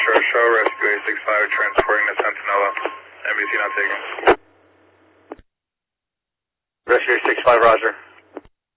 Shore Show, Rescue 865 transporting to Centinela. NBC not taken. Rescue 865, roger.